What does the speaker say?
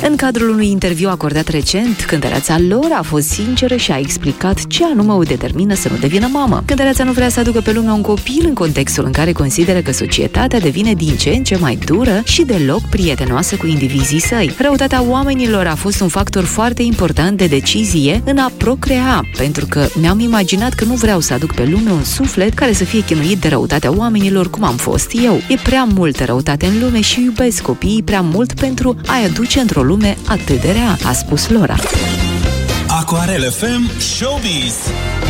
În cadrul unui interviu acordat recent, cântăreața Lora a fost sinceră și a explicat ce anume o determină să nu devină mamă. Cântăreața nu vrea să aducă pe lume un copil în contextul în care consideră că societatea devine din ce în ce mai dură și deloc prietenoasă cu indivizii săi. Răutatea oamenilor a fost un factor foarte important de decizie în a procrea, pentru că mi-am imaginat că nu vreau să aduc pe lume un suflet care să fie chinuit de răutatea oamenilor cum am fost eu. E prea multă răutate în lume și iubesc copiii prea mult pentru a-i aduce într-o lume atât de rea, a spus Lora. Aquarel FM Showbiz.